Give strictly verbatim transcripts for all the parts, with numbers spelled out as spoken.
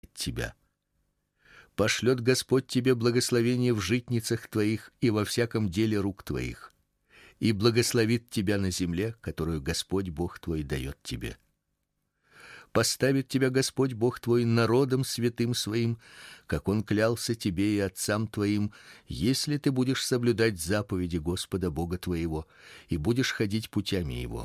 тебя. Пошлет Господь тебе благословение в житницах твоих и во всяком деле рук твоих, и благословит тебя на земле, которую Господь Бог твой дает тебе. Поставит тебя Господь Бог твой народом святым своим, как он клялся тебе и отцам твоим, если ты будешь соблюдать заповеди Господа Бога твоего и будешь ходить путями его.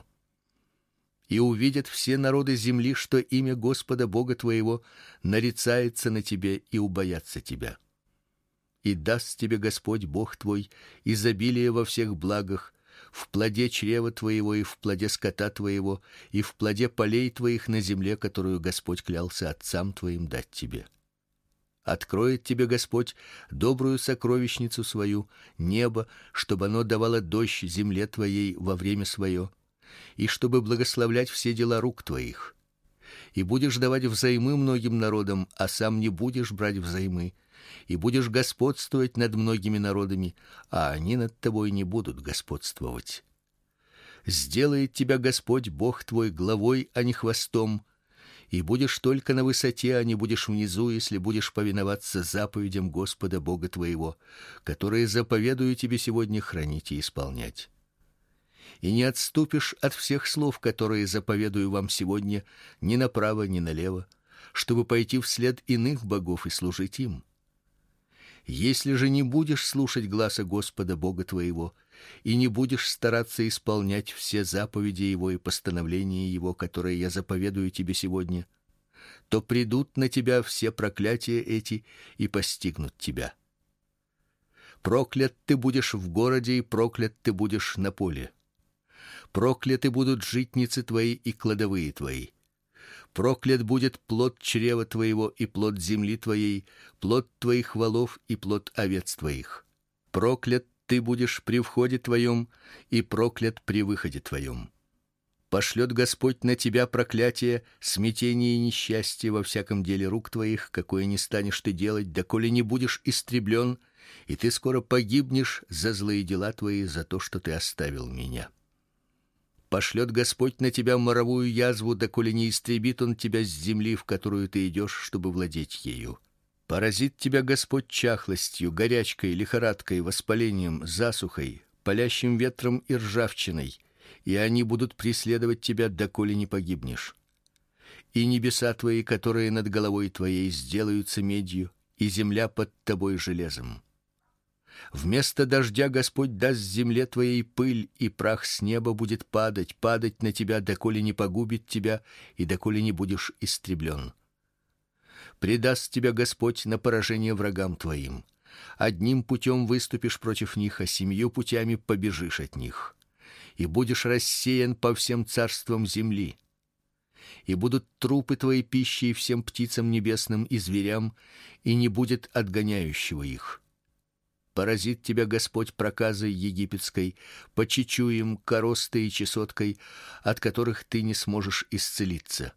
И увидят все народы земли, что имя Господа Бога твоего нарицается на тебе и убоятся тебя. И даст тебе Господь Бог твой изобилие во всех благах, в плоде чрева твоего и в плоде скота твоего и в плоде полей твоих на земле, которую Господь клялся отцам твоим дать тебе. Откроет тебе Господь добрую сокровищницу свою, небо, чтобы оно давало дождь земле твоей во время свое, и чтобы благословлять все дела рук твоих. И будешь давать взаймы многим народам, а сам не будешь брать взаймы, и будешь господствовать над многими народами, а они над тобой не будут господствовать. Сделает тебя Господь Бог твой главой, а не хвостом, и будешь только на высоте, а не будешь внизу, если будешь повиноваться заповедям Господа Бога твоего, которые заповедую тебе сегодня хранить и исполнять. И не отступишь от всех слов, которые заповедую вам сегодня, ни направо, ни налево, чтобы пойти вслед иных богов и служить им. Если же не будешь слушать гласа Господа Бога твоего и не будешь стараться исполнять все заповеди его и постановления его, которые я заповедую тебе сегодня, то придут на тебя все проклятия эти и постигнут тебя. Проклят ты будешь в городе, и проклят ты будешь на поле. Прокляты будут житницы твои и кладовые твои. Проклят будет плод чрева твоего и плод земли твоей, плод твоих волов и плод овец твоих. Проклят ты будешь при входе твоем и проклят при выходе твоем. Пошлет Господь на тебя проклятие, смятение и несчастье во всяком деле рук твоих, какое не станешь ты делать, доколе не будешь истреблен, и ты скоро погибнешь за злые дела твои, за то, что ты оставил меня. Пошлет Господь на тебя моровую язву, доколе не истребит он тебя с земли, в которую ты идешь, чтобы владеть ею. Поразит тебя Господь чахлостью, горячкой, лихорадкой, воспалением, засухой, палящим ветром и ржавчиной, и они будут преследовать тебя, доколе не погибнешь. И небеса твои, которые над головой твоей, сделаются медью, и земля под тобой железом. Вместо дождя Господь даст земле твоей пыль, и прах с неба будет падать, падать на тебя, доколе не погубит тебя и доколе не будешь истреблен. Предаст тебя Господь на поражение врагам твоим. Одним путем выступишь против них, а семью путями побежишь от них. И будешь рассеян по всем царствам земли. И будут трупы твои пищей всем птицам небесным и зверям, и не будет отгоняющего их. Поразит тебя Господь проказой египетской, почечуем, коростой и чесоткой, от которых ты не сможешь исцелиться.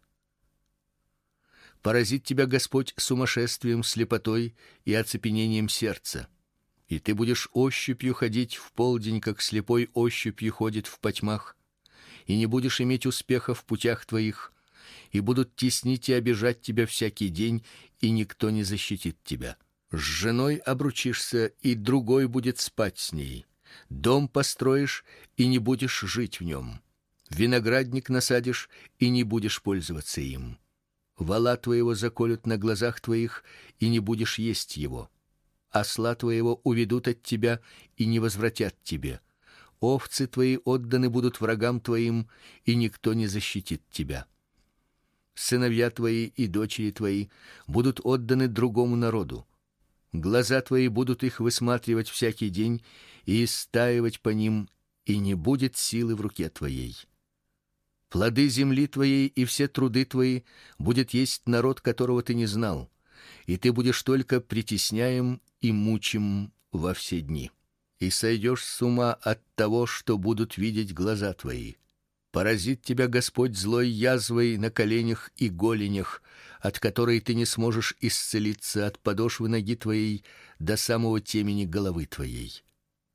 Поразит тебя Господь сумасшествием, слепотой и оцепенением сердца. И ты будешь ощупью ходить в полдень, как слепой ощупью ходит в потьмах, и не будешь иметь успеха в путях твоих, и будут теснить и обижать тебя всякий день, и никто не защитит тебя. С женой обручишься, и другой будет спать с ней. Дом построишь, и не будешь жить в нем. Виноградник насадишь, и не будешь пользоваться им. Вола твоего заколют на глазах твоих, и не будешь есть его. Осла твоего уведут от тебя, и не возвратят тебе. Овцы твои отданы будут врагам твоим, и никто не защитит тебя. Сыновья твои и дочери твои будут отданы другому народу. Глаза твои будут их высматривать всякий день и истаивать по ним, и не будет силы в руке твоей. Плоды земли твоей и все труды твои будет есть народ, которого ты не знал, и ты будешь только притесняем и мучим во все дни. И сойдешь с ума от того, что будут видеть глаза твои. Поразит тебя Господь злой язвой на коленях и голенях, от которой ты не сможешь исцелиться от подошвы ноги твоей до самого темени головы твоей.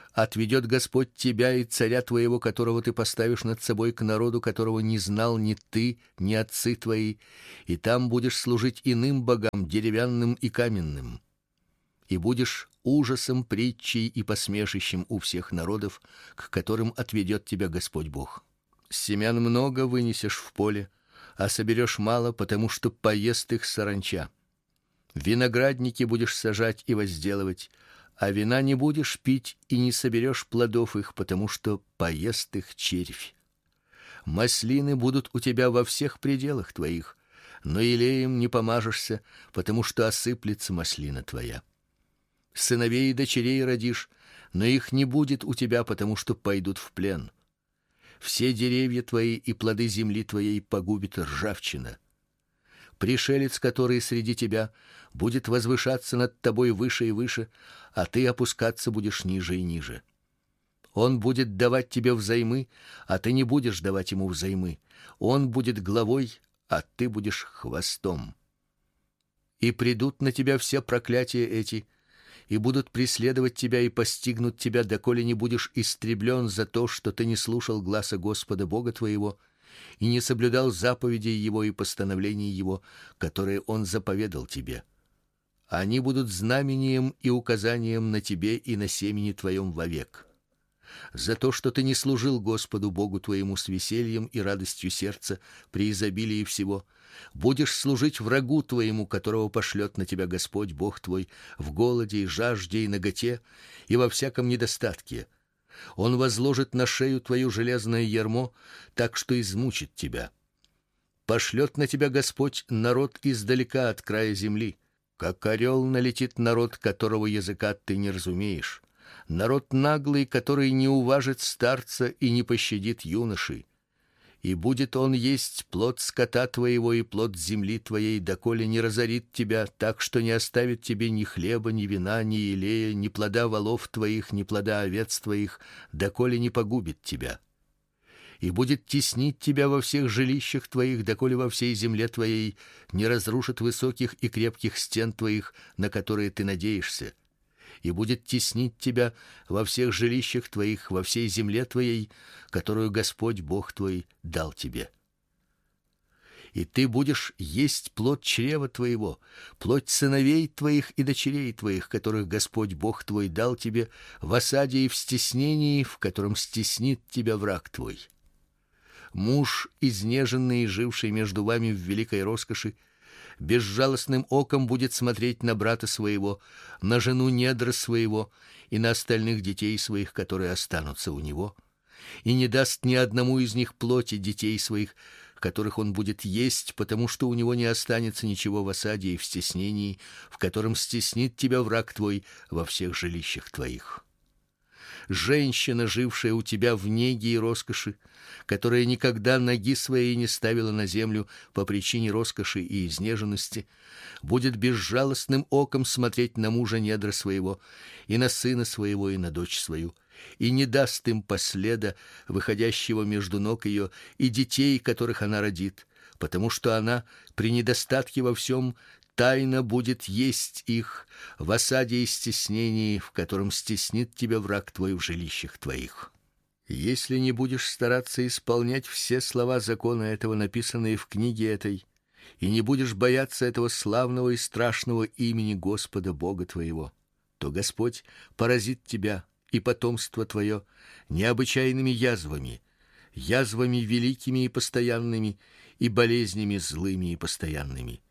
отведет Господь тебя и царя твоего, которого ты поставишь над собой, к народу, которого не знал ни ты, ни отцы твои, и там будешь служить иным богам, деревянным и каменным. И будешь ужасом, притчей и посмешищем у всех народов, к которым отведет тебя Господь Бог. Семян много вынесешь в поле, а соберешь мало, потому что поест их саранча. Виноградники будешь сажать и возделывать, а вина не будешь пить и не соберешь плодов их, потому что поест их червь. Маслины будут у тебя во всех пределах твоих, но елеем не помажешься, потому что осыплется маслина твоя. Сыновей и дочерей родишь, но их не будет у тебя, потому что пойдут в плен. Все деревья твои и плоды земли твоей погубит ржавчина. Пришелец, который среди тебя, будет возвышаться над тобой выше и выше, а ты опускаться будешь ниже и ниже. Он будет давать тебе взаймы, а ты не будешь давать ему взаймы. Он будет главой, а ты будешь хвостом. И придут на тебя все проклятия эти, и будут преследовать тебя и постигнут тебя, доколе не будешь истреблен за то, что ты не слушал гласа Господа Бога твоего и не соблюдал заповедей его и постановлений его, которые он заповедал тебе. Они будут знамением и указанием на тебе и на семени твоем вовек. За то, что ты не служил Господу Богу твоему с весельем и радостью сердца при изобилии всего, будешь служить врагу твоему, которого пошлет на тебя Господь Бог твой в голоде и жажде и наготе и во всяком недостатке. Он возложит на шею твою железное ярмо, так что измучит тебя. Пошлет на тебя Господь народ издалека от края земли, как орел налетит народ, которого языка ты не разумеешь. Народ наглый, который не уважит старца и не пощадит юноши. И будет он есть плод скота твоего и плод земли твоей, доколе не разорит тебя, так что не оставит тебе ни хлеба, ни вина, ни елея, ни плода волов твоих, ни плода овец твоих, доколе не погубит тебя. И будет теснить тебя во всех жилищах твоих, доколе во всей земле твоей не разрушит высоких и крепких стен твоих, на которые ты надеешься. И будет теснить тебя во всех жилищах твоих, во всей земле твоей, которую Господь Бог твой дал тебе. И ты будешь есть плод чрева твоего, плоть сыновей твоих и дочерей твоих, которых Господь Бог твой дал тебе в осаде и в стеснении, в котором стеснит тебя враг твой. Муж, изнеженный и живший между вами в великой роскоши, безжалостным оком будет смотреть на брата своего, на жену недра своего и на остальных детей своих, которые останутся у него, и не даст ни одному из них плоти детей своих, которых он будет есть, потому что у него не останется ничего в осаде и в стеснении, в котором стеснит тебя враг твой во всех жилищах твоих. Женщина, жившая у тебя в неге и роскоши, которая никогда ноги своей не ставила на землю по причине роскоши и изнеженности, будет безжалостным оком смотреть на мужа недра своего, и на сына своего, и на дочь свою, и не даст им последа, выходящего между ног ее, и детей, которых она родит, потому что она при недостатке во всем тайно будет есть их в осаде и стеснении, в котором стеснит тебя враг твой в жилищах твоих. Если не будешь стараться исполнять все слова закона этого, написанные в книге этой, и не будешь бояться этого славного и страшного имени Господа Бога твоего, то Господь поразит тебя и потомство твое необычайными язвами, язвами великими и постоянными, и болезнями злыми и постоянными.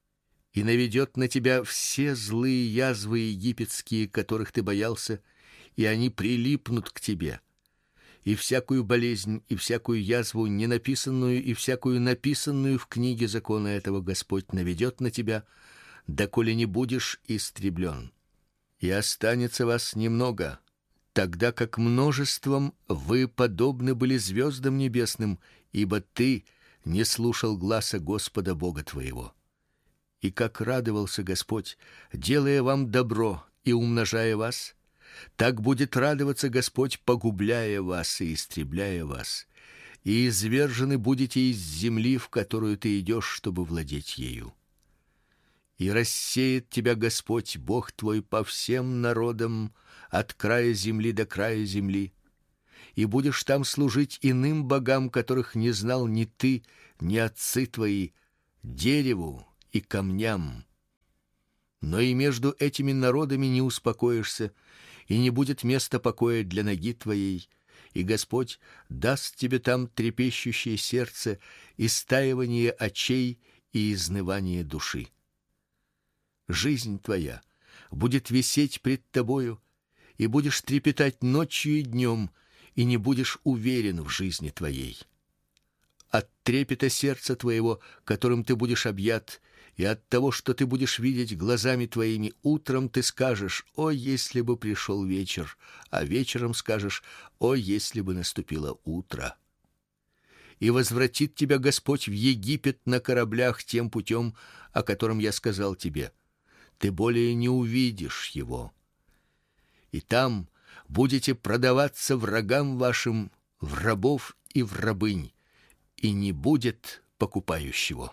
И наведет на тебя все злые язвы египетские, которых ты боялся, и они прилипнут к тебе. И всякую болезнь, и всякую язву ненаписанную, и всякую написанную в книге закона этого Господь наведет на тебя, доколе не будешь истреблен. И останется вас немного, тогда как множеством вы подобны были звездам небесным, ибо ты не слушал гласа Господа Бога твоего. И как радовался Господь, делая вам добро и умножая вас, так будет радоваться Господь, погубляя вас и истребляя вас, и извержены будете из земли, в которую ты идешь, чтобы владеть ею. И рассеет тебя Господь Бог твой по всем народам от края земли до края земли, и будешь там служить иным богам, которых не знал ни ты, ни отцы твои, дереву и камням. Но и между этими народами не успокоишься, и не будет места покоя для ноги твоей, и Господь даст тебе там трепещущее сердце, истаивание очей и изнывание души. Жизнь твоя будет висеть пред тобою, и будешь трепетать ночью и днем, и не будешь уверен в жизни твоей. От трепета сердца твоего, которым ты будешь объят, и от того, что ты будешь видеть глазами твоими, утром ты скажешь: «О, если бы пришел вечер», а вечером скажешь: «О, если бы наступило утро». И возвратит тебя Господь в Египет на кораблях тем путем, о котором я сказал тебе. Ты более не увидишь его. И там будете продаваться врагам вашим в рабов и в рабынь, и не будет покупающего.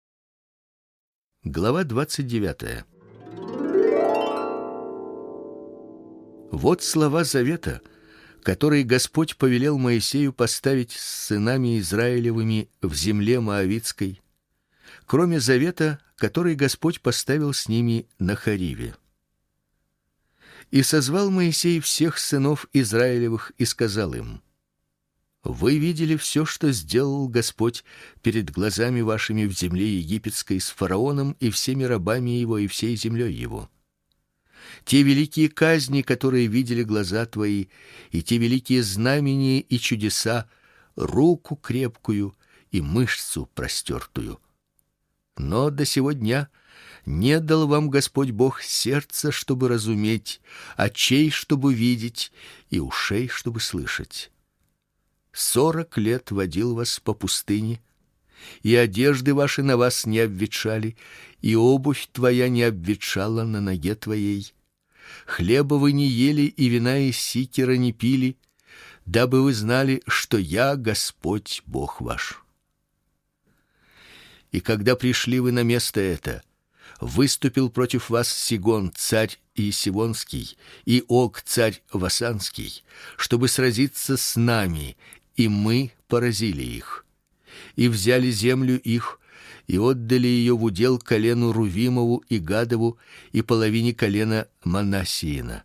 Глава двадцать девятая. Вот слова завета, которые Господь повелел Моисею поставить с сынами Израилевыми в земле моавитской, кроме завета, который Господь поставил с ними на Хориве. И созвал Моисей всех сынов Израилевых и сказал им: Вы видели все, что сделал Господь перед глазами вашими в земле египетской с фараоном и всеми рабами его и всей землей его. Те великие казни, которые видели глаза твои, и те великие знамения и чудеса, руку крепкую и мышцу простертую. Но до сего дня не дал вам Господь Бог сердца, чтобы разуметь, очей, чтобы видеть, и ушей, чтобы слышать. Сорок лет водил вас по пустыне, и одежды ваши на вас не обветшали, и обувь твоя не обветшала на ноге твоей. Хлеба вы не ели, и вина из сикера не пили, дабы вы знали, что я Господь Бог ваш. И когда пришли вы на место это, выступил против вас Сигон, царь Иесивонский, и Ог, царь Васанский, чтобы сразиться с нами, и мы поразили их, и взяли землю их, и отдали ее в удел колену Рувимову и Гадову и половине колена Манассиина.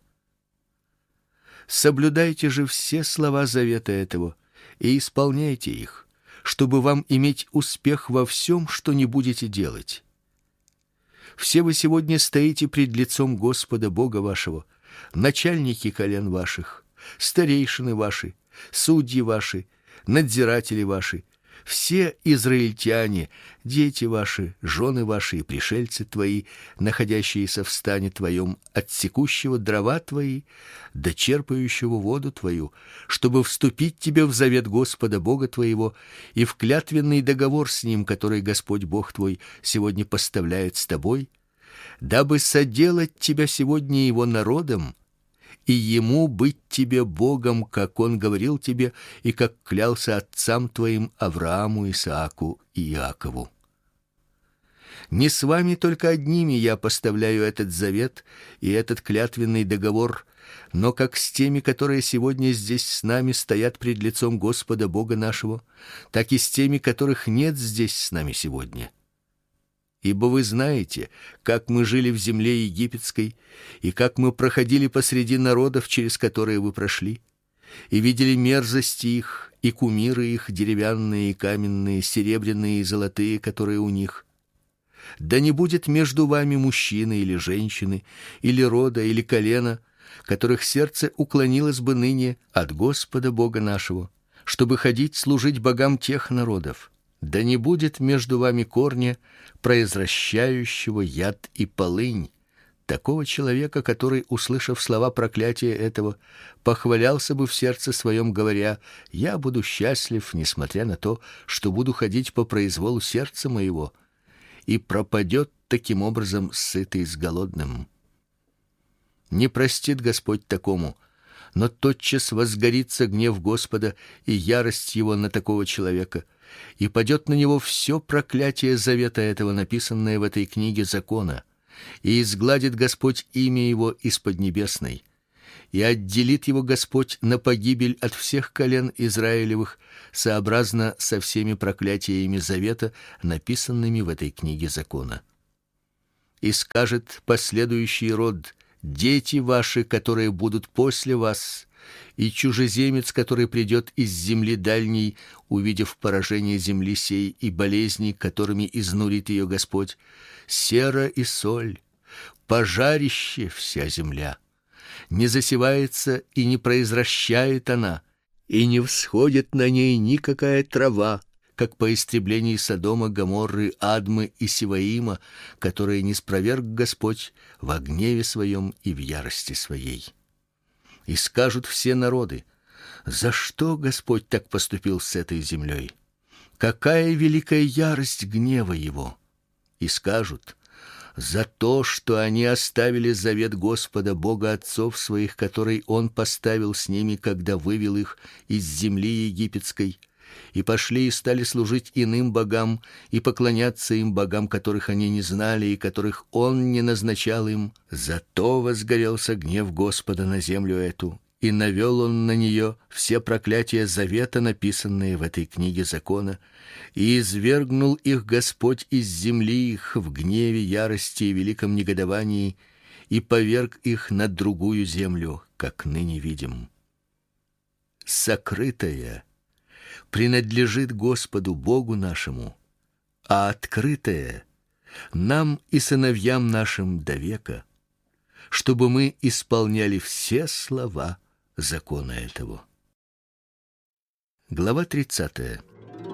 Соблюдайте же все слова завета этого и исполняйте их, чтобы вам иметь успех во всем, что не будете делать. Все вы сегодня стоите пред лицом Господа Бога вашего, начальники колен ваших, старейшины ваши, судьи ваши, надзиратели ваши, все израильтяне, дети ваши, жены ваши и пришельцы твои, находящиеся в стане твоем, отсекущего дрова твои, да черпающего воду твою, чтобы вступить тебе в завет Господа Бога твоего и в клятвенный договор с ним, который Господь Бог твой сегодня поставляет с тобой, дабы соделать тебя сегодня его народом, и ему быть тебе Богом, как он говорил тебе и как клялся отцам твоим Аврааму, Исааку и Иакову. Не с вами только одними я поставляю этот завет и этот клятвенный договор, но как с теми, которые сегодня здесь с нами стоят пред лицом Господа Бога нашего, так и с теми, которых нет здесь с нами сегодня. Ибо вы знаете, как мы жили в земле египетской, и как мы проходили посреди народов, через которые вы прошли, и видели мерзости их, и кумиры их, деревянные и каменные, серебряные и золотые, которые у них. Да не будет между вами мужчины или женщины, или рода, или колена, которых сердце уклонилось бы ныне от Господа Бога нашего, чтобы ходить служить богам тех народов. Да не будет между вами корня, произвращающего яд и полынь, такого человека, который, услышав слова проклятия этого, похвалялся бы в сердце своем, говоря: «Я буду счастлив, несмотря на то, что буду ходить по произволу сердца моего», и пропадет таким образом сытый с голодным. Не простит Господь такому, но тотчас возгорится гнев Господа и ярость его на такого человека, и падет на него все проклятие завета этого, написанное в этой книге закона, и изгладит Господь имя его из поднебесной, и отделит его Господь на погибель от всех колен Израилевых, сообразно со всеми проклятиями завета, написанными в этой книге закона. И скажет последующий род: дети ваши, которые будут после вас, и чужеземец, который придет из земли дальней, увидев поражение земли сей и болезни, которыми изнурит ее Господь, сера и соль, пожарище вся земля. Не засевается и не произращает она, и не всходит на ней никакая трава, как по истреблении Содома, Гоморры, Адмы и Севаима, которые ниспроверг Господь во гневе своем и в ярости своей. И скажут все народы: за что Господь так поступил с этой землей? Какая великая ярость гнева его! И скажут: за то, что они оставили завет Господа, Бога отцов своих, который Он поставил с ними, когда вывел их из земли египетской, и пошли и стали служить иным богам и поклоняться им богам, которых они не знали и которых Он не назначал им. Зато возгорелся гнев Господа на землю эту, и навел Он на нее все проклятия завета, написанные в этой книге закона, и извергнул их Господь из земли их в гневе, ярости и великом негодовании, и поверг их на другую землю, как ныне видим. Сокрытое принадлежит Господу Богу нашему, а открытое нам и сыновьям нашим до века, чтобы мы исполняли все слова закона этого. Глава тридцатая.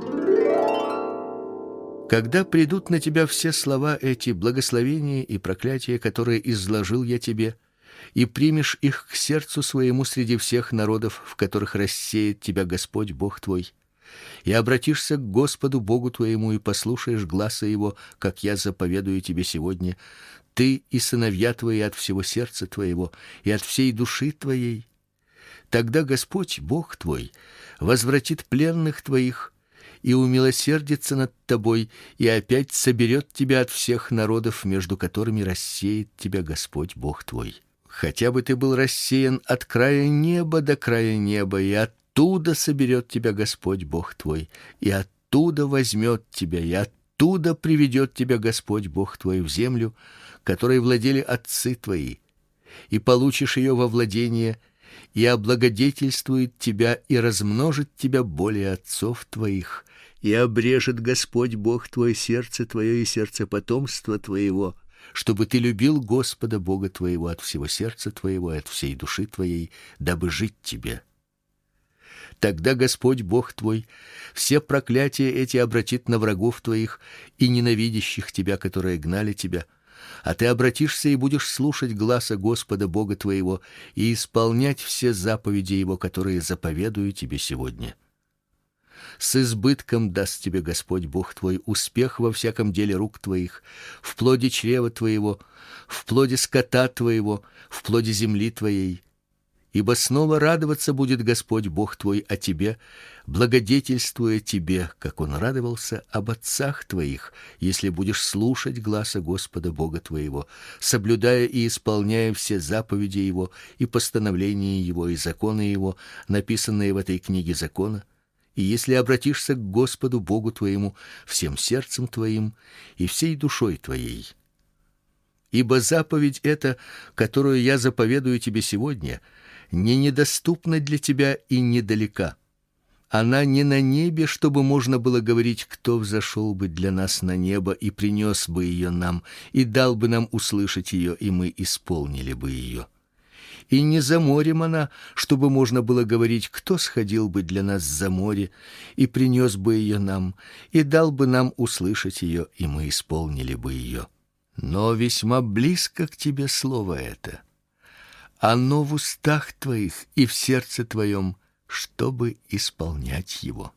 Когда придут на тебя все слова эти, благословения и проклятия, которые изложил я тебе, и примешь их к сердцу своему среди всех народов, в которых рассеет тебя Господь Бог твой, и обратишься к Господу Богу твоему и послушаешь гласа его, как я заповедую тебе сегодня, ты и сыновья твои от всего сердца твоего и от всей души твоей, тогда Господь Бог твой возвратит пленных твоих и умилосердится над тобой, и опять соберет тебя от всех народов, между которыми рассеет тебя Господь Бог твой. Хотя бы ты был рассеян от края неба до края неба, и оттуда соберет тебя Господь Бог твой, и оттуда возьмет тебя, и оттуда приведет тебя Господь Бог твой в землю, которой владели отцы твои, и получишь ее во владение, и облагодетельствует тебя и размножит тебя более отцов твоих, и обрежет Господь Бог твой сердце твое и сердце потомства твоего, чтобы ты любил Господа Бога твоего от всего сердца твоего и от всей души твоей, дабы жить тебе. Тогда Господь Бог твой все проклятия эти обратит на врагов твоих и ненавидящих тебя, которые гнали тебя, а ты обратишься и будешь слушать гласа Господа Бога твоего и исполнять все заповеди его, которые заповедую тебе сегодня. С избытком даст тебе Господь Бог твой успех во всяком деле рук твоих, в плоде чрева твоего, в плоде скота твоего, в плоде земли твоей. Ибо снова радоваться будет Господь Бог твой о тебе, благодетельствуя тебе, как Он радовался об отцах твоих, если будешь слушать гласа Господа Бога твоего, соблюдая и исполняя все заповеди Его и постановления Его и законы Его, написанные в этой книге закона, и если обратишься к Господу Богу твоему всем сердцем твоим и всей душой твоей. Ибо заповедь эта, которую я заповедую тебе сегодня, не недоступна для тебя и недалека. Она не на небе, чтобы можно было говорить, кто взошел бы для нас на небо и принес бы ее нам, и дал бы нам услышать ее, и мы исполнили бы ее. И не за морем она, чтобы можно было говорить, кто сходил бы для нас за море и принес бы ее нам, и дал бы нам услышать ее, и мы исполнили бы ее. Но весьма близко к тебе слово это. Оно в устах твоих и в сердце твоем, чтобы исполнять его.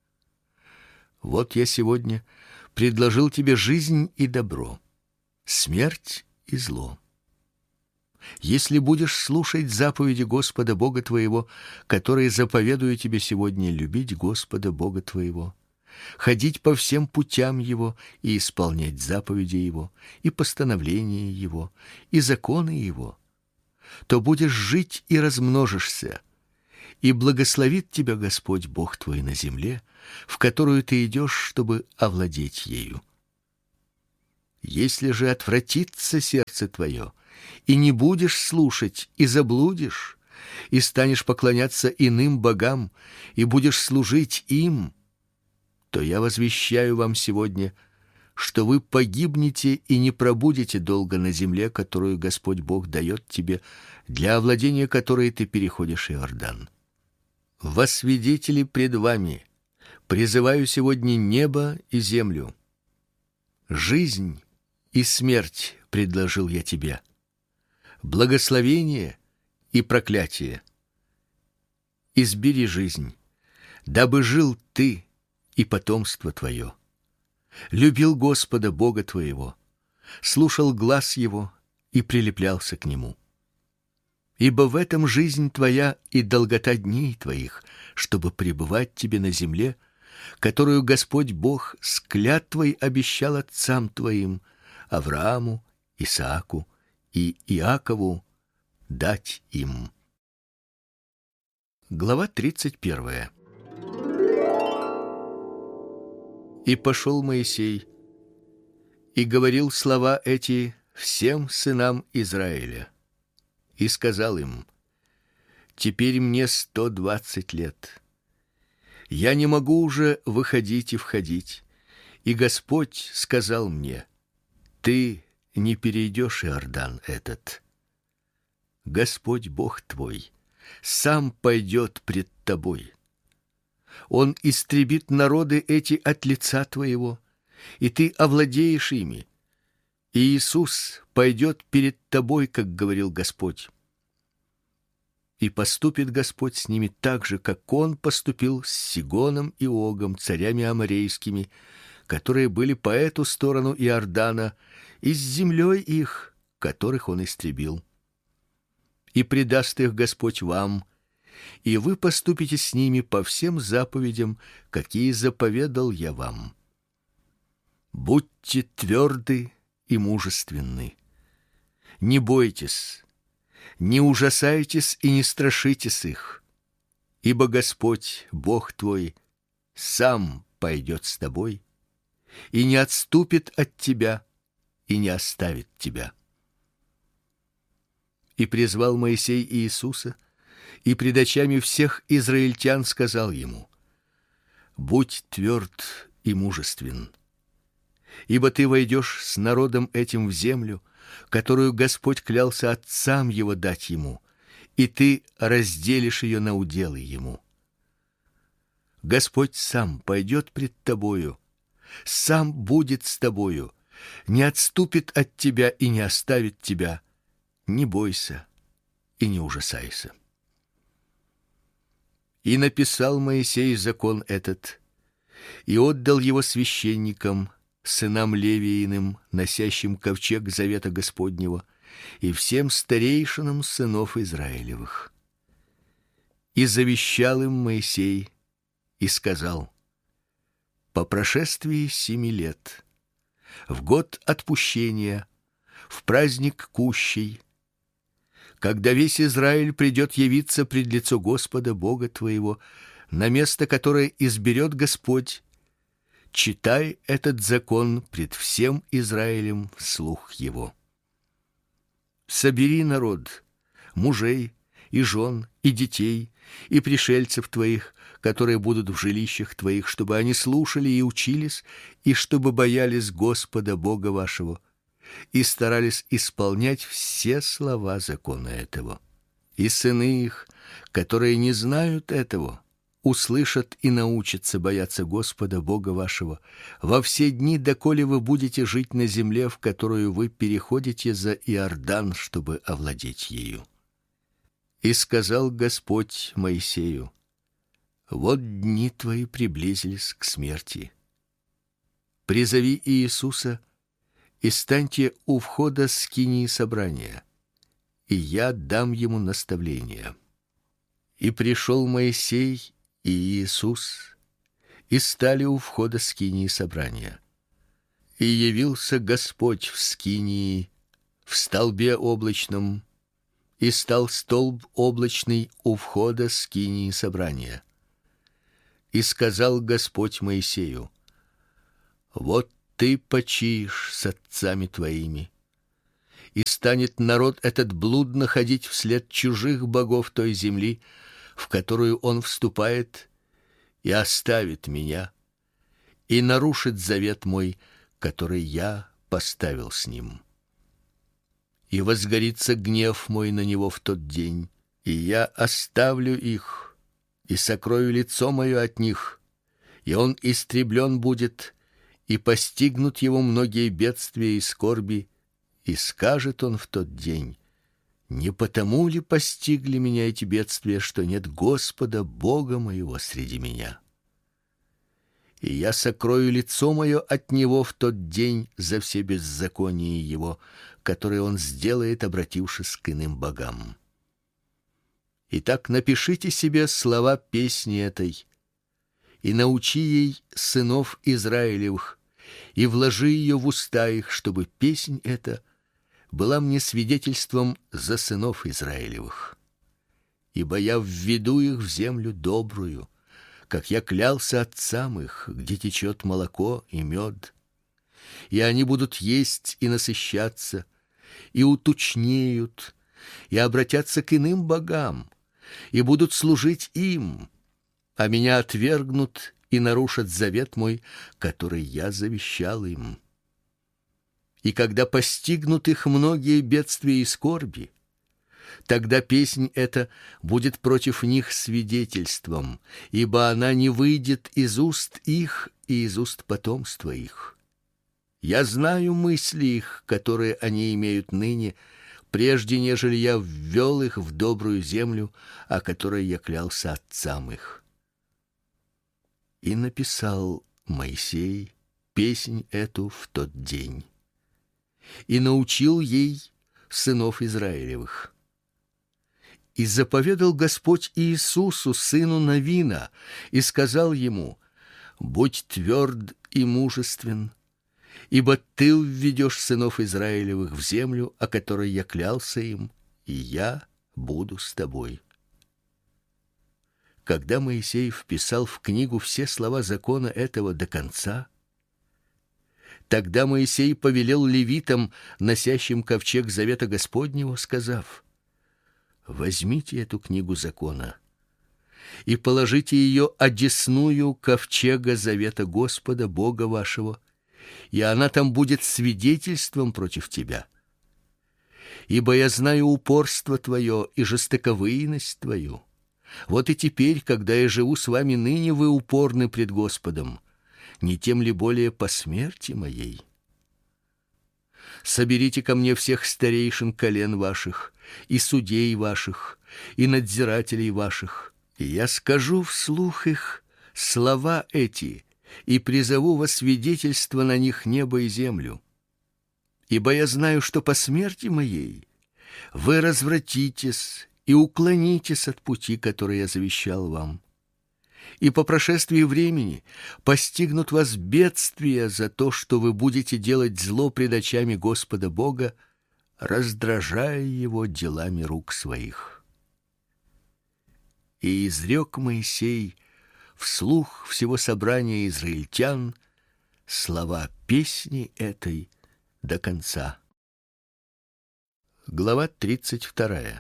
Вот я сегодня предложил тебе жизнь и добро, смерть и зло. Если будешь слушать заповеди Господа Бога твоего, которые заповедую тебе сегодня, любить Господа Бога твоего, ходить по всем путям его и исполнять заповеди его, и постановления его, и законы его, то будешь жить и размножишься, и благословит тебя Господь Бог твой на земле, в которую ты идешь, чтобы овладеть ею. Если же отвратится сердце твое, и не будешь слушать, и заблудишь, и станешь поклоняться иным богам, и будешь служить им, то я возвещаю вам сегодня, что вы погибнете и не пробудете долго на земле, которую Господь Бог дает тебе, для овладения которой ты переходишь Иордан. Во свидетели пред вами призываю сегодня небо и землю. Жизнь и смерть предложил я тебе, благословение и проклятие. Избери жизнь, дабы жил ты и потомство твое. Любил Господа Бога твоего, слушал глас его и прилеплялся к нему. Ибо в этом жизнь твоя и долгота дней твоих, чтобы пребывать тебе на земле, которую Господь Бог с клятвой обещал отцам твоим, Аврааму, Исааку и Иакову, дать им. Глава тридцать первая. И пошел Моисей и говорил слова эти всем сынам Израиля, и сказал им: теперь мне сто двадцать лет. Я не могу уже выходить и входить, и Господь сказал мне: ты не перейдешь Иордан этот. Господь Бог твой сам пойдет пред тобой. Он истребит народы эти от лица твоего, и ты овладеешь ими. И Иисус пойдет перед тобой, как говорил Господь. И поступит Господь с ними так же, как Он поступил с Сигоном и Огом, царями аморейскими, которые были по эту сторону Иордана, и с землей их, которых Он истребил. И предаст их Господь вам, и вы поступите с ними по всем заповедям, какие заповедал я вам. Будьте тверды и мужественны. Не бойтесь, не ужасайтесь и не страшитесь их, ибо Господь, Бог твой, сам пойдет с тобой и не отступит от тебя и не оставит тебя. И призвал Моисей Иисуса, и пред очами всех израильтян сказал ему: будь тверд и мужествен, ибо ты войдешь с народом этим в землю, которую Господь клялся отцам его дать ему, и ты разделишь ее на уделы ему. Господь сам пойдет пред тобою, сам будет с тобою, не отступит от тебя и не оставит тебя. Не бойся и не ужасайся. И написал Моисей закон этот, и отдал его священникам, сынам Левииным, носящим ковчег завета Господнего, и всем старейшинам сынов Израилевых. И завещал им Моисей и сказал: по прошествии семи лет, в год отпущения, в праздник кущей, когда весь Израиль придет явиться пред лицо Господа Бога твоего на место, которое изберет Господь, читай этот закон пред всем Израилем вслух его. Собери народ, мужей и жен и детей и пришельцев твоих, которые будут в жилищах твоих, чтобы они слушали и учились, и чтобы боялись Господа Бога вашего, и старались исполнять все слова закона этого. И сыны их, которые не знают этого, услышат и научатся бояться Господа Бога вашего во все дни, доколе вы будете жить на земле, в которую вы переходите за Иордан, чтобы овладеть ею. И сказал Господь Моисею: вот дни твои приблизились к смерти. Призови Иисуса и станьте у входа скинии собрания, и я дам ему наставление. И пришел Моисей и Иисус, и стали у входа скинии собрания. И явился Господь в скинии в столбе облачном, и стал столб облачный у входа скинии собрания. И сказал Господь Моисею: вот ты почиешь с отцами твоими, и станет народ этот блудно ходить вслед чужих богов той земли, в которую он вступает, и оставит меня, и нарушит завет мой, который я поставил с ним. И возгорится гнев мой на него в тот день, и я оставлю их, и сокрою лицо мое от них, и он истреблен будет, и постигнут его многие бедствия и скорби, и скажет он в тот день: не потому ли постигли меня эти бедствия, что нет Господа Бога моего среди меня? И я сокрою лицо мое от него в тот день за все беззакония его, которые он сделает, обратившись к иным богам. Итак, напишите себе слова песни этой, и научи ей сынов Израилевых, и вложи ее в уста их, чтобы песнь эта была мне свидетельством за сынов Израилевых. Ибо я введу их в землю добрую, как я клялся отцам их, где течет молоко и мед. И они будут есть и насыщаться, и утучнеют, и обратятся к иным богам, и будут служить им, а меня отвергнут и нарушат завет мой, который я завещал им. И когда постигнут их многие бедствия и скорби, тогда песнь эта будет против них свидетельством, ибо она не выйдет из уст их и из уст потомства их. Я знаю мысли их, которые они имеют ныне, прежде нежели я ввел их в добрую землю, о которой я клялся отцам их. И написал Моисей песнь эту в тот день, и научил ей сынов Израилевых. И заповедал Господь Иисусу, сыну Навина, и сказал ему: будь тверд и мужествен, ибо ты введешь сынов Израилевых в землю, о которой я клялся им, и я буду с тобой. Когда Моисей вписал в книгу все слова закона этого до конца, тогда Моисей повелел левитам, носящим ковчег завета Господнего, сказав: возьмите эту книгу закона и положите ее одесную ковчега завета Господа Бога вашего, и она там будет свидетельством против тебя. Ибо я знаю упорство твое и жестоковыйность твою. Вот и теперь, когда я живу с вами ныне, вы упорны пред Господом, не тем ли более по смерти моей? Соберите ко мне всех старейшин колен ваших, и судей ваших, и надзирателей ваших, и я скажу вслух их слова эти, и призову во свидетельство на них небо и землю. Ибо я знаю, что по смерти моей вы развратитесь и уклонитесь от пути, который я завещал вам. И по прошествии времени постигнут вас бедствия за то, что вы будете делать зло пред очами Господа Бога, раздражая его делами рук своих. И изрек Моисей вслух всего собрания израильтян слова песни этой до конца. Глава тридцать вторая.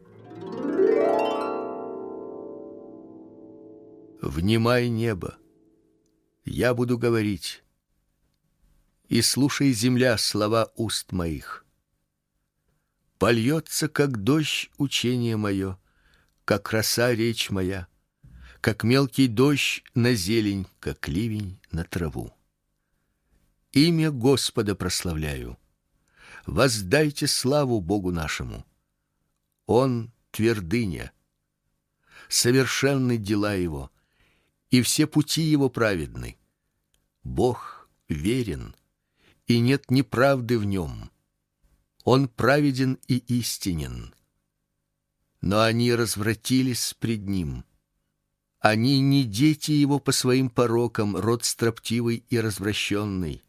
Внимай, небо, я буду говорить, и слушай, земля, слова уст моих. Польется, как дождь, учение мое, как роса речь моя, как мелкий дождь на зелень, как ливень на траву. Имя Господа прославляю. Воздайте славу Богу нашему. Он твердыня, совершенны дела его, и все пути его праведны. Бог верен, и нет неправды в нем. Он праведен и истинен. Но они развратились пред ним. Они не дети его по своим порокам, род строптивый и развращенный.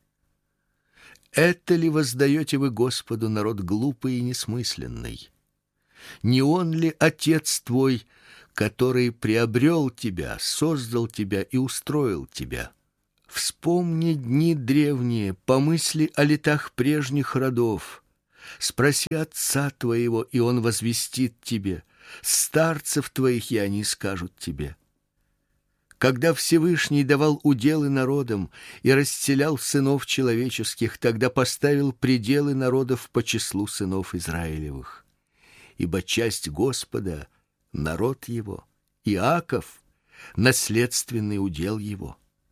Это ли воздаете вы Господу, народ глупый и несмысленный? Не он ли Отец твой, который приобрел тебя, создал тебя и устроил тебя? Вспомни дни древние, помысли о летах прежних родов. Спроси отца твоего, и он возвестит тебе, старцев твоих, и они скажут тебе. Когда Всевышний давал уделы народам и расселял сынов человеческих, тогда поставил пределы народов по числу сынов Израилевых. Ибо часть Господа — народ его, Иаков — наследственный удел его.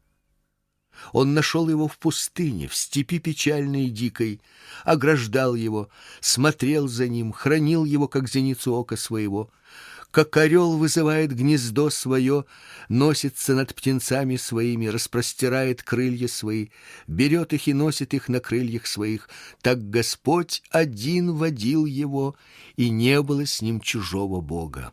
Он нашел его в пустыне, в степи печальной и дикой, ограждал его, смотрел за ним, хранил его, как зеницу ока своего. Как орел вызывает гнездо свое, носится над птенцами своими, распростирает крылья свои, берет их и носит их на крыльях своих, так Господь один водил его, и не было с ним чужого Бога.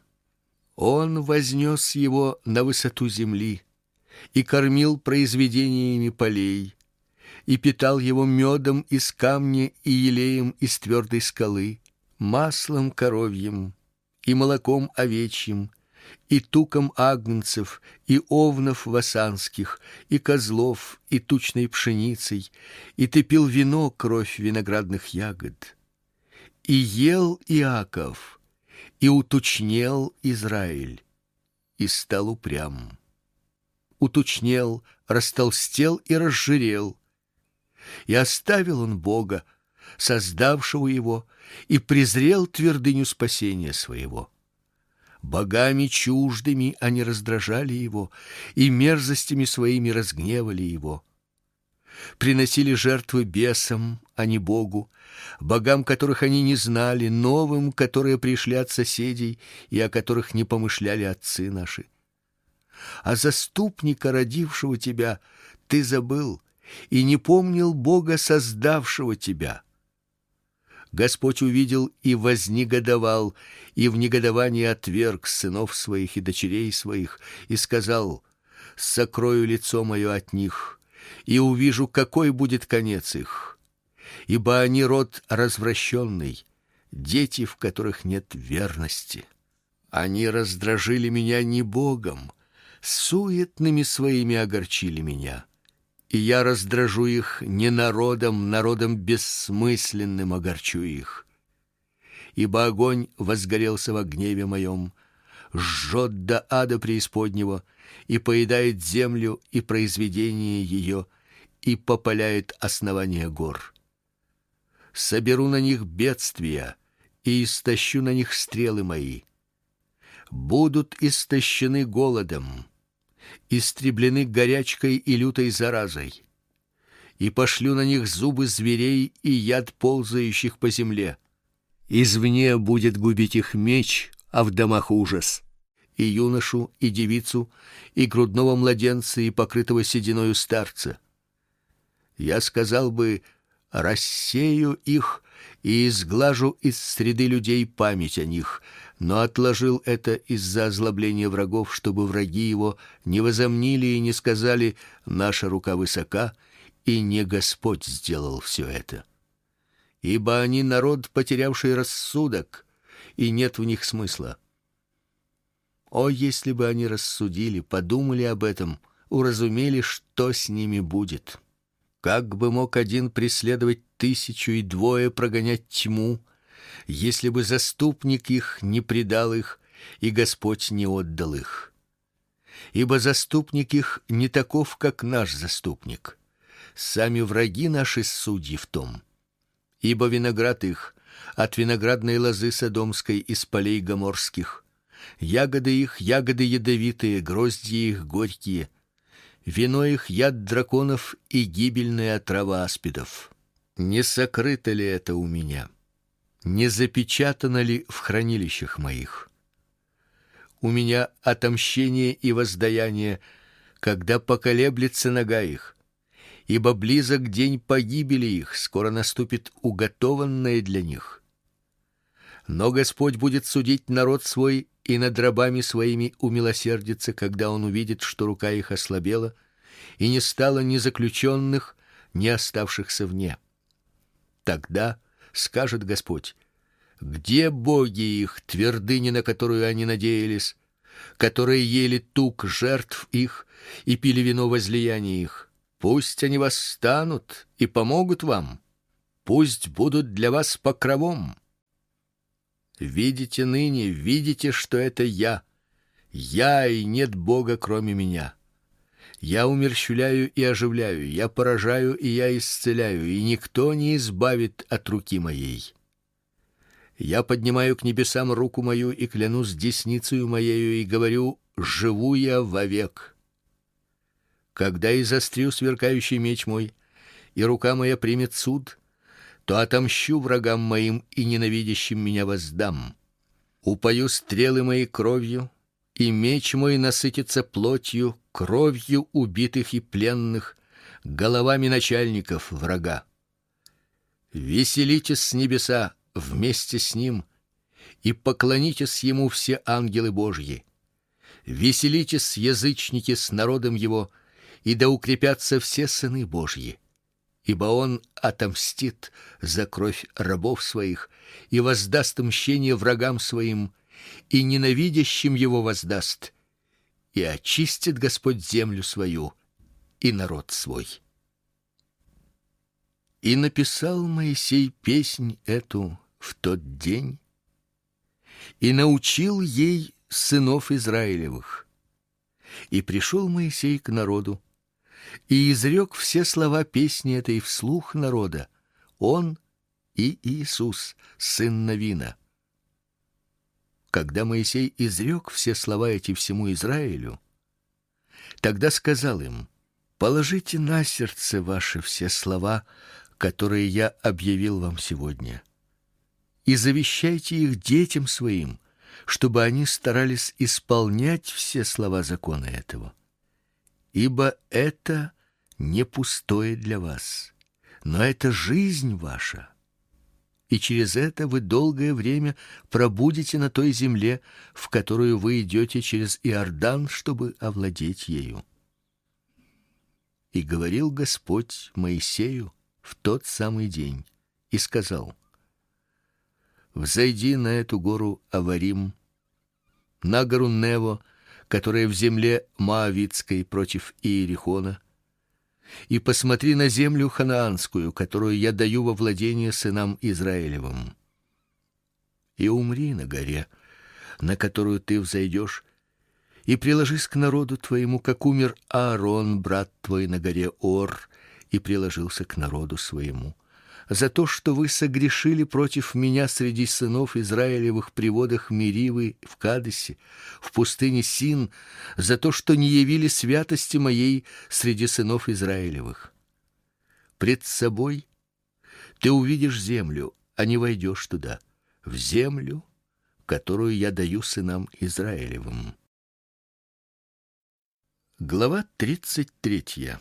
Он вознес его на высоту земли и кормил произведениями полей, и питал его медом из камня и елеем из твердой скалы, маслом коровьим и молоком овечьим, и туком агнцев, и овнов васанских, и козлов, и тучной пшеницей, и ты пил вино, кровь виноградных ягод. И ел Иаков, и утучнел Израиль, и стал упрям. Утучнел, растолстел и разжирел. И оставил он Бога, создавшего его, и презрел твердыню спасения своего. Богами чуждыми они раздражали его, и мерзостями своими разгневали его. Приносили жертвы бесам, а не Богу, богам, которых они не знали, новым, которые пришли от соседей и о которых не помышляли отцы наши. А заступника, родившего тебя, ты забыл и не помнил Бога, создавшего тебя. Господь увидел и вознегодовал, и в негодовании отверг сынов своих и дочерей своих, и сказал: «Сокрою лицо мое от них, и увижу, какой будет конец их. Ибо они род развращенный, дети, в которых нет верности. Они раздражили меня не Богом, суетными своими огорчили меня. И я раздражу их не народом, народом бессмысленным огорчу их. Ибо огонь возгорелся во гневе моем, жжет до ада преисподнего, и поедает землю и произведение ее, и попаляет основания гор. Соберу на них бедствия, и истощу на них стрелы мои. Будут истощены голодом, истреблены горячкой и лютой заразой, и пошлю на них зубы зверей и яд ползающих по земле. Извне будет губить их меч, а в домах ужас. И юношу, и девицу, и грудного младенца, и покрытого сединою старца. Я сказал бы: рассею их и изглажу из среды людей память о них, но отложил это из-за озлобления врагов, чтобы враги его не возомнили и не сказали: наша рука высока, и не Господь сделал все это. Ибо они народ, потерявший рассудок, и нет в них смысла. О, если бы они рассудили, подумали об этом, уразумели, что с ними будет. Как бы мог один преследовать тысячу и двое прогонять тьму, если бы заступник их не предал их, и Господь не отдал их? Ибо заступник их не таков, как наш заступник. Сами враги наши судьи в том. Ибо виноград их от виноградной лозы содомской из полей гоморских, ягоды их ягоды ядовитые, грозди их горькие, вино их яд драконов и гибельная трава аспидов. Не сокрыто ли это у меня? Не запечатано ли в хранилищах моих? У меня отомщение и воздаяние, когда поколеблется нога их, ибо близок день погибели их, скоро наступит уготованное для них. Но Господь будет судить народ свой и над рабами своими умилосердится, когда он увидит, что рука их ослабела, и не стало ни заключенных, ни оставшихся вне. Тогда скажет Господь: где боги их, твердыни, на которую они надеялись, которые ели тук жертв их и пили вино возлияния их? Пусть они восстанут и помогут вам, пусть будут для вас покровом. Видите ныне, видите, что это я, я, и нет Бога кроме меня. Я умерщвляю и оживляю, я поражаю и я исцеляю, и никто не избавит от руки моей. Я поднимаю к небесам руку мою и клянусь десницею моею и говорю: живу я вовек. Когда изострю сверкающий меч мой, и рука моя примет суд, то отомщу врагам моим и ненавидящим меня воздам. Упою стрелы мои кровью, и меч мой насытится плотью, кровью убитых и пленных, головами начальников врага. Веселитесь с небеса вместе с ним, и поклонитесь ему все ангелы Божьи. Веселитесь, язычники, с народом его, и да укрепятся все сыны Божьи. Ибо он отомстит за кровь рабов своих и воздаст мщение врагам своим, и ненавидящим его воздаст, и очистит Господь землю свою и народ свой. И написал Моисей песнь эту в тот день, и научил ей сынов Израилевых. И пришел Моисей к народу, и изрек все слова песни этой вслух народа, он и Иисус, сын Навина. Когда Моисей изрек все слова эти всему Израилю, тогда сказал им: положите на сердце ваше все слова, которые я объявил вам сегодня, и завещайте их детям своим, чтобы они старались исполнять все слова закона этого. Ибо это не пустое для вас, но это жизнь ваша. И через это вы долгое время пробудете на той земле, в которую вы идете через Иордан, чтобы овладеть ею. И говорил Господь Моисею в тот самый день и сказал: взойди на эту гору Аварим, на гору Нево, которая в земле Моавитской против Иерихона, и посмотри на землю ханаанскую, которую я даю во владение сынам Израилевым. И умри на горе, на которую ты взойдешь, и приложись к народу твоему, как умер Аарон, брат твой, на горе Ор, и приложился к народу своему, за то, что вы согрешили против меня среди сынов Израилевых при водах Меривы в Кадесе, в пустыне Син, за то, что не явили святости моей среди сынов Израилевых. Пред собой ты увидишь землю, а не войдешь туда, в землю, которую я даю сынам Израилевым. Глава тридцать третья.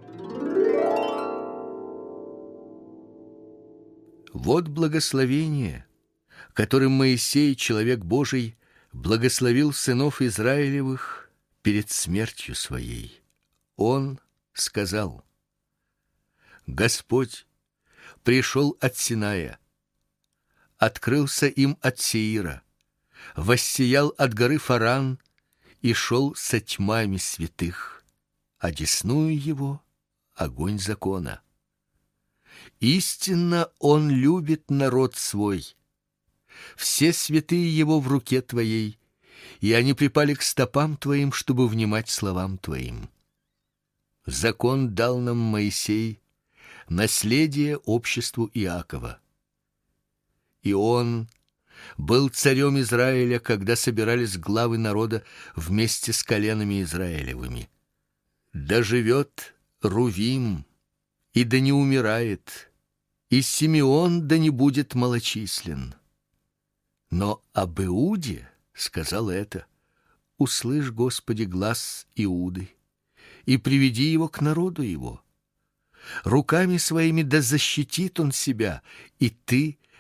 Вот благословение, которым Моисей, человек Божий, благословил сынов Израилевых перед смертью своей. Он сказал: Господь пришел от Синая, открылся им от Сеира, воссиял от горы Фаран и шел со тьмами святых, а десную его огонь закона. Истинно он любит народ свой. Все святые его в руке твоей, и они припали к стопам твоим, чтобы внимать словам твоим. Закон дал нам Моисей, наследие обществу Иакова. И он был царем Израиля, когда собирались главы народа вместе с коленами Израилевыми. Да живет Рувим, и да не умирает, и Симеон да не будет малочислен. Но об Иуде сказал это: услышь, Господи, глас Иуды, и приведи его к народу его. Руками своими да защитит он себя, и ты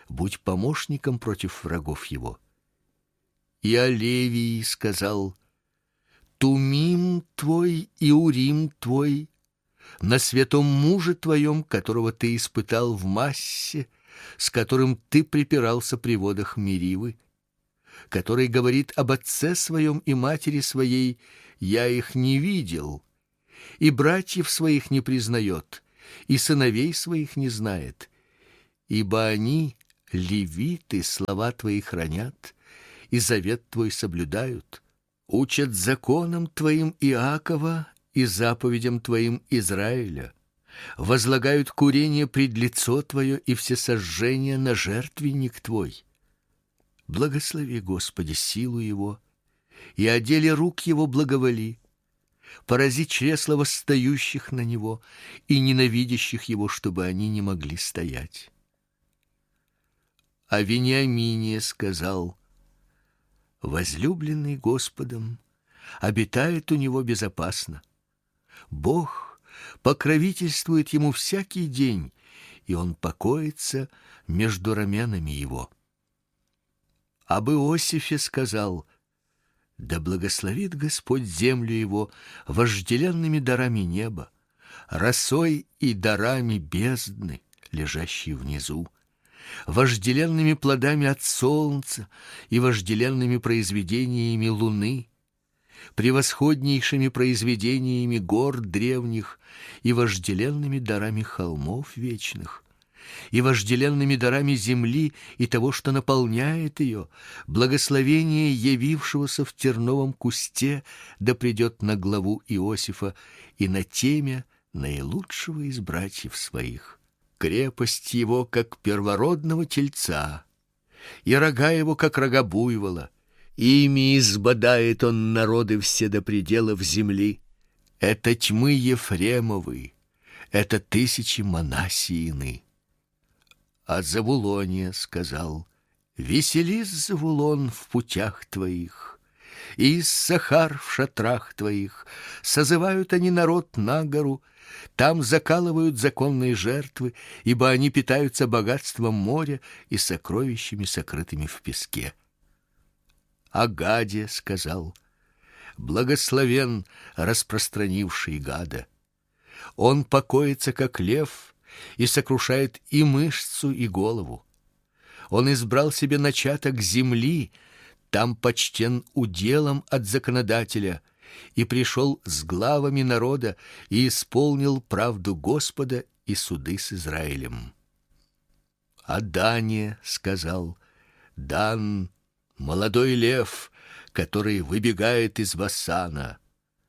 будь помощником против врагов его. И о Левии сказал: Тумим твой и Урим твой на святом муже твоем, которого ты испытал в Массе, с которым ты припирался при водах Меривы, который говорит об отце своем и матери своей: я их не видел, и братьев своих не признает, и сыновей своих не знает, ибо они, левиты, слова твои хранят, и завет твой соблюдают, учат законам твоим Иакова и заповедям твоим Израиля, возлагают курение пред лицо твое и всесожжение на жертвенник твой. Благослови, Господи, силу его, и о деле рук его благоволи. Порази чресла восстающих на него и ненавидящих его, чтобы они не могли стоять. О Вениамине сказал: возлюбленный Господом, обитает у него безопасно. Бог покровительствует ему всякий день, и он покоится между раменами его. Об Иосифе сказал: да благословит Господь землю его вожделенными дарами неба, росой и дарами бездны, лежащей внизу, вожделенными плодами от солнца и вожделенными произведениями луны, превосходнейшими произведениями гор древних и вожделенными дарами холмов вечных, и вожделенными дарами земли и того, что наполняет ее, благословение явившегося в терновом кусте да придет на главу Иосифа и на темя наилучшего из братьев своих. Крепость его, как первородного тельца, и рога его, как рога буйвола. Ими избодает он народы все до пределов земли. Это тьмы Ефремовы, это тысячи Манассиины. А Завулоне сказал: веселись, Завулон, в путях твоих, и Иссахар в шатрах твоих. Созывают они народ на гору, там закалывают законные жертвы, ибо они питаются богатством моря и сокровищами, сокрытыми в песке. О Гаде сказал: благословен распространивший Гада. Он покоится, как лев, и сокрушает и мышцу, и голову. Он избрал себе начаток земли, там почтен уделом от законодателя, и пришел с главами народа и исполнил правду Господа и суды с Израилем. О Дане сказал: Дан — молодой лев, который выбегает из Басана.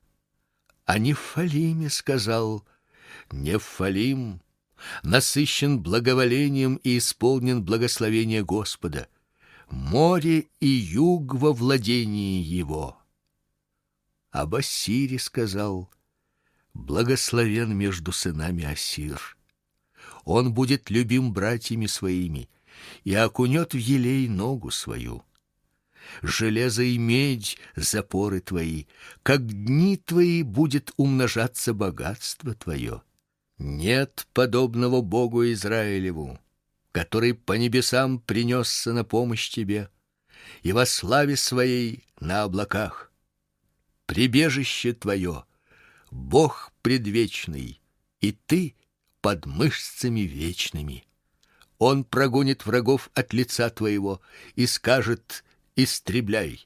О Нефалиме сказал: Нефалим насыщен благоволением и исполнен благословения Господа. Море и юг во владении его. Об Ассире сказал: благословен между сынами Ассир. Он будет любим братьями своими и окунет в елей ногу свою. Железо и медь — запоры твои, как дни твои будет умножаться богатство твое. Нет подобного Богу Израилеву, который по небесам принесся на помощь тебе и во славе своей на облаках. Прибежище твое — Бог предвечный, и ты под мышцами вечными. Он прогонит врагов от лица твоего и скажет: истребляй.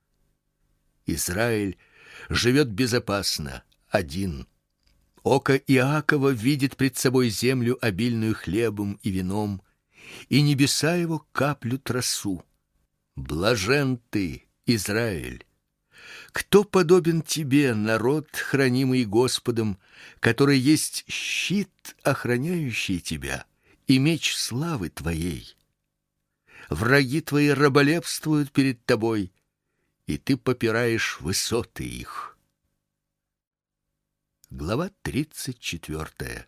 Израиль живет безопасно, один. Око Иакова видит пред собой землю, обильную хлебом и вином, и небеса его каплют росу. Блажен ты, Израиль! Кто подобен тебе, народ, хранимый Господом, который есть щит, охраняющий тебя, и меч славы твоей? Враги твои раболепствуют перед тобой, и ты попираешь высоты их. Глава тридцать четвёртая.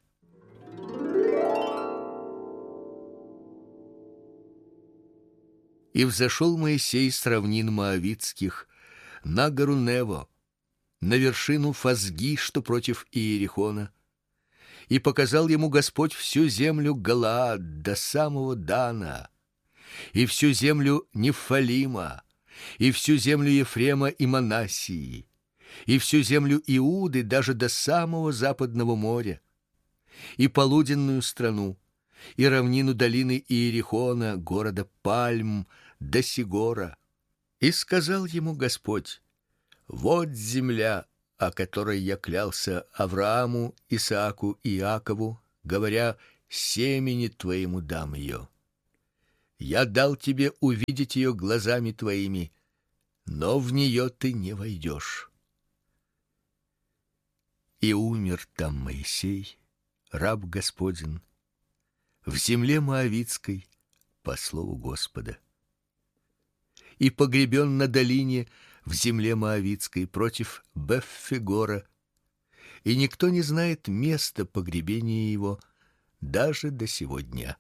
И взошел Моисей с равнин Моавитских на гору Нево, на вершину Фазги, что против Иерихона, и показал ему Господь всю землю Галаад до самого Дана, и всю землю Нефалима, и всю землю Ефрема и Манассии, и всю землю Иуды даже до самого западного моря, и полуденную страну, и равнину долины Иерихона, города Пальм, до Сигора. И сказал ему Господь: вот земля, о которой я клялся Аврааму, Исааку и Иакову, говоря: семени твоему дам ее. Я дал тебе увидеть ее глазами твоими, но в нее ты не войдешь. И умер там Моисей, раб Господень, в земле моавитской, по слову Господа. И погребен на долине в земле моавитской против Беффегора, и никто не знает места погребения его даже до сего дня.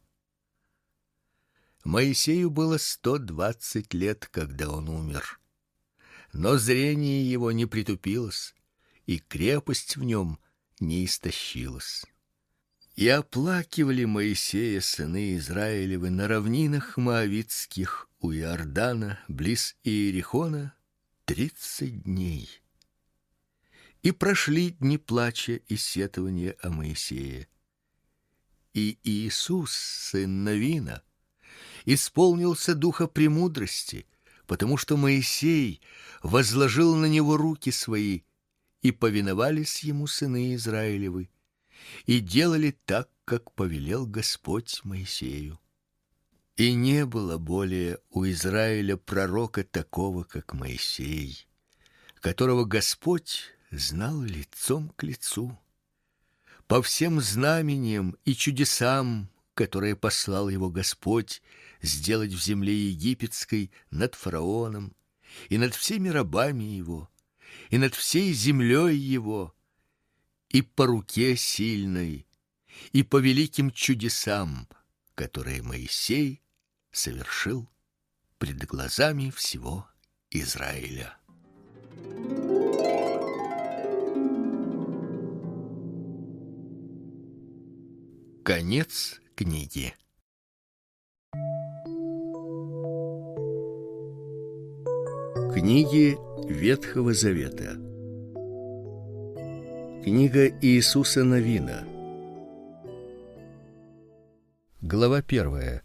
Моисею было сто двадцать лет, когда он умер, но зрение его не притупилось, и крепость в нем не истощилась. И оплакивали Моисея сыны Израилевы на равнинах моавитских у Иордана, близ Иерихона, тридцать дней. И прошли дни плача и сетования о Моисее. И Иисус, сын Навина, исполнился духа премудрости, потому что Моисей возложил на него руки свои, и повиновались ему сыны Израилевы, и делали так, как повелел Господь Моисею. И не было более у Израиля пророка такого, как Моисей, которого Господь знал лицом к лицу. По всем знамениям и чудесам, которые послал его Господь сделать в земле египетской над фараоном и над всеми рабами его, и над всей землей его, и по руке сильной, и по великим чудесам, которые Моисей совершил пред глазами всего Израиля. Конец книги. Книги Ветхого Завета. Книга Иисуса Навина. Глава первая.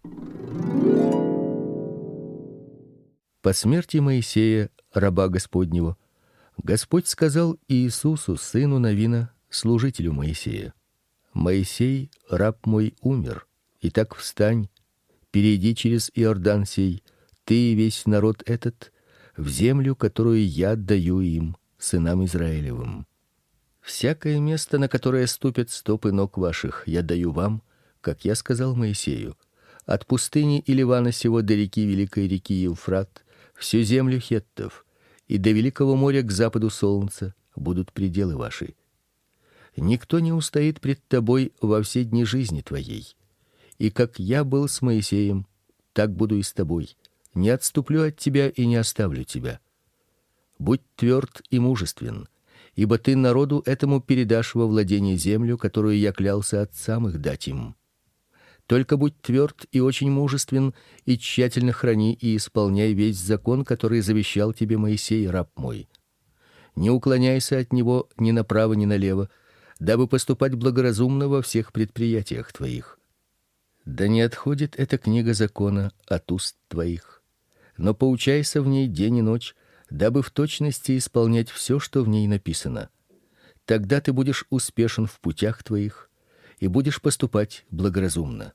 По смерти Моисея, раба Господнего, Господь сказал Иисусу, сыну Навина, служителю Моисея: Моисей, раб мой, умер. Итак, встань, перейди через Иордан сей, ты и весь народ этот, в землю, которую я даю им, сынам Израилевым. Всякое место, на которое ступят стопы ног ваших, я даю вам, как я сказал Моисею, от пустыни и Ливана сего до реки великой реки Евфрат, всю землю хеттов, и до великого моря к западу солнца будут пределы ваши. Никто не устоит пред тобой во все дни жизни твоей. И как я был с Моисеем, так буду и с тобой. Не отступлю от тебя и не оставлю тебя. Будь тверд и мужествен, ибо ты народу этому передашь во владение землю, которую я клялся отцам их дать им. Только будь тверд и очень мужествен, и тщательно храни и исполняй весь закон, который завещал тебе Моисей, раб мой. Не уклоняйся от него ни направо, ни налево, дабы поступать благоразумно во всех предприятиях твоих. Да не отходит эта книга закона от уст твоих, но поучайся в ней день и ночь, дабы в точности исполнять все, что в ней написано. Тогда ты будешь успешен в путях твоих и будешь поступать благоразумно.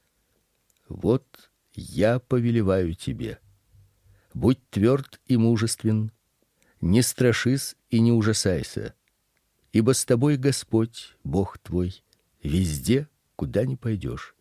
Вот я повелеваю тебе: будь тверд и мужествен, не страшись и не ужасайся, ибо с тобой Господь, Бог твой, везде, куда ни пойдешь.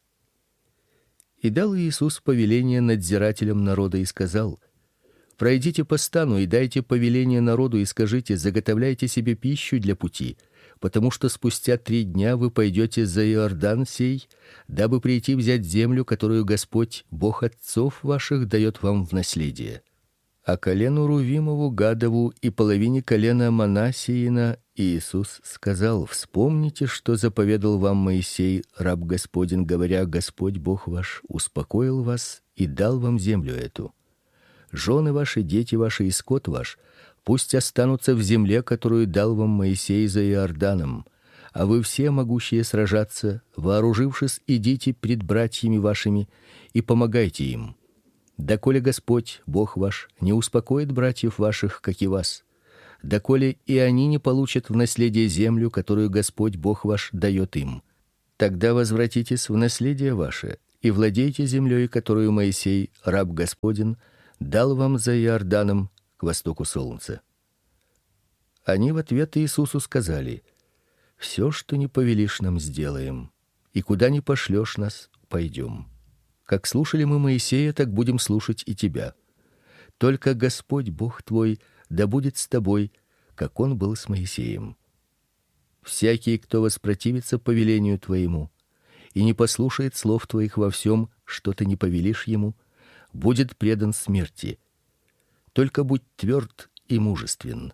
И дал Иисус повеление надзирателям народа и сказал: пройдите по стану и дайте повеление народу и скажите: заготовляйте себе пищу для пути, потому что спустя три дня вы пойдете за Иордан сей, дабы прийти взять землю, которую Господь, Бог отцов ваших, дает вам в наследие. А колену Рувимову, Гадову и половине колена Манассиина Иисус сказал: вспомните, что заповедал вам Моисей, раб Господень, говоря: Господь Бог ваш успокоил вас и дал вам землю эту. Жены ваши, дети ваши и скот ваш пусть останутся в земле, которую дал вам Моисей за Иорданом, а вы все, могущие сражаться, вооружившись, идите пред братьями вашими и помогайте им. Доколе Господь, Бог ваш, не успокоит братьев ваших, как и вас, доколе и они не получат в наследие землю, которую Господь, Бог ваш, дает им. Тогда возвратитесь в наследие ваше и владейте землей, которую Моисей, раб Господень, дал вам за Иорданом к востоку солнца. Они в ответ Иисусу сказали: все, что не повелишь нам, сделаем, и куда ни пошлешь нас, пойдем. Как слушали мы Моисея, так будем слушать и тебя. Только Господь Бог твой да будет с тобой, как он был с Моисеем. Всякий, кто воспротивится повелению твоему и не послушает слов твоих во всем, что ты не повелишь ему, будет предан смерти. Только будь тверд и мужествен.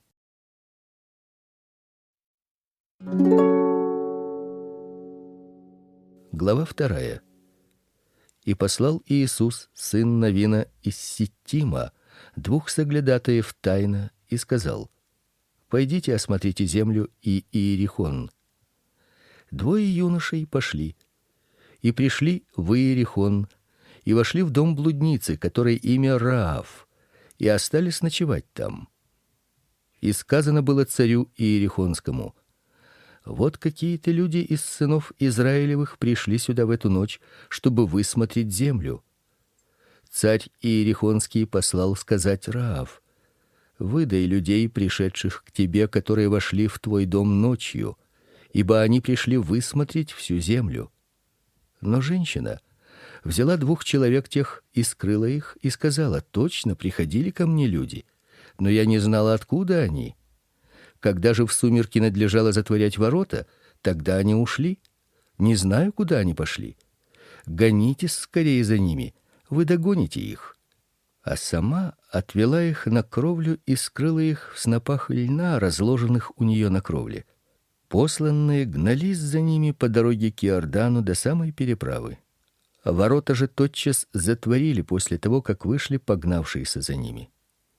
Глава вторая. И послал Иисус, сын Навина, из Ситтима двух соглядатаев тайно и сказал: пойдите осмотрите землю и Иерихон. Двое юношей пошли и пришли в Иерихон и вошли в дом блудницы, которой имя Раав, и остались ночевать там. И сказано было царю Иерихонскому: вот какие-то люди из сынов Израилевых пришли сюда в эту ночь, чтобы высмотреть землю. Царь Иерихонский послал сказать Раав: выдай людей, пришедших к тебе, которые вошли в твой дом ночью, ибо они пришли высмотреть всю землю. Но женщина взяла двух человек тех и скрыла их и сказала: точно приходили ко мне люди, но я не знала, откуда они. Когда же в сумерки надлежало затворять ворота, тогда они ушли. Не знаю, куда они пошли. Гонитесь скорее за ними, вы догоните их. А сама отвела их на кровлю и скрыла их в снопах льна, разложенных у нее на кровле. Посланные гнались за ними по дороге к Иордану до самой переправы. Ворота же тотчас затворили после того, как вышли погнавшиеся за ними.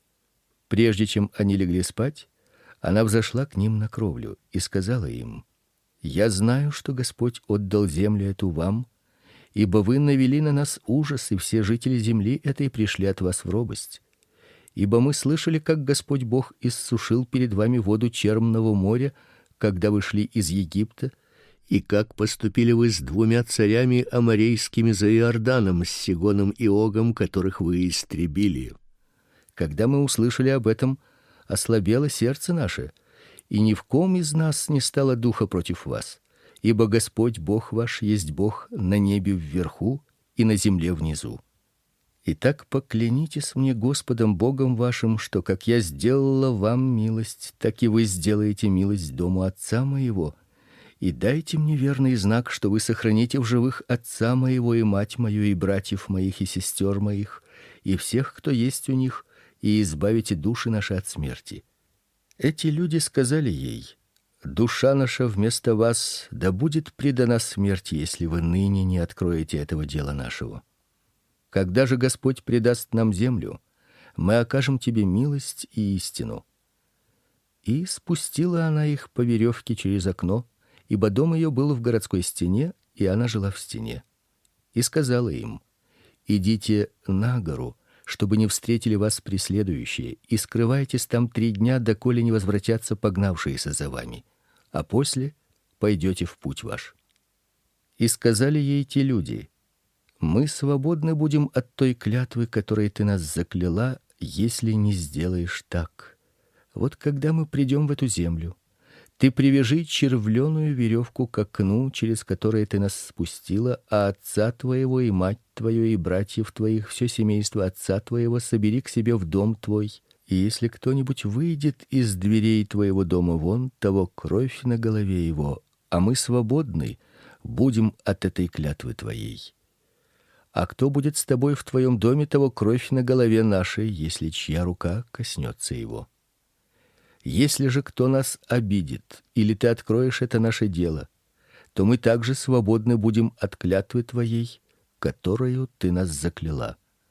Прежде чем они легли спать, она взошла к ним на кровлю и сказала им: я знаю, что Господь отдал землю эту вам, ибо вы навели на нас ужас, и все жители земли этой пришли от вас в робость. Ибо мы слышали, как Господь Бог иссушил перед вами воду Чермного моря, когда вы шли из Египта, и как поступили вы с двумя царями аморейскими за Иорданом, с Сигоном и Огом, которых вы истребили. Когда мы услышали об этом, ослабело сердце наше, и ни в ком из нас не стало духа против вас, ибо Господь Бог ваш есть Бог на небе вверху и на земле внизу. Итак, поклянитесь мне Господом Богом вашим, что как я сделала вам милость, так и вы сделаете милость дому отца моего, и дайте мне верный знак, что вы сохраните в живых отца моего и мать мою и братьев моих и сестер моих и всех, кто есть у них, и избавите души наши от смерти. Эти люди сказали ей: душа наша вместо вас да будет предана смерти, если вы ныне не откроете этого дела нашего. Когда же Господь предаст нам землю, мы окажем тебе милость и истину. И спустила она их по веревке через окно, ибо дом ее был в городской стене, и она жила в стене. И сказала им: идите на гору, чтобы не встретили вас преследующие, и скрывайтесь там три дня, доколе не возвратятся погнавшиеся за вами, а после пойдете в путь ваш. И сказали ей те люди: мы свободны будем от той клятвы, которой ты нас закляла, если не сделаешь так. Вот когда мы придем в эту землю, ты привяжи червленую веревку к окну, через которое ты нас спустила, а отца твоего и мать твою и братьев твоих, все семейство отца твоего собери к себе в дом твой. И если кто-нибудь выйдет из дверей твоего дома вон, того кровь на голове его, а мы свободны будем от этой клятвы твоей. А кто будет с тобой в твоем доме, того кровь на голове нашей, если чья рука коснется его. Если же кто нас обидит, или ты откроешь это наше дело, то мы также свободны будем от клятвы твоей, которую ты нас закляла.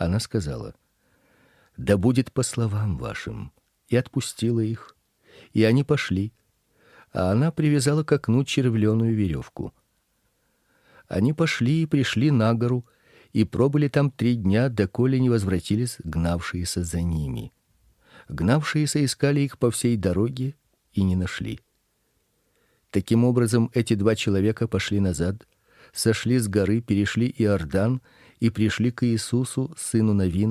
Она сказала: да будет по словам вашим, и отпустила их, и они пошли, а она привязала к окну червленую веревку. Они пошли и пришли на гору, и пробыли там три дня, доколе не возвратились гнавшиеся за ними. Гнавшиеся искали их по всей дороге и не нашли. Таким образом, эти два человека пошли назад, сошли с горы, перешли Иордан и пришли к Иисусу, сыну Навина,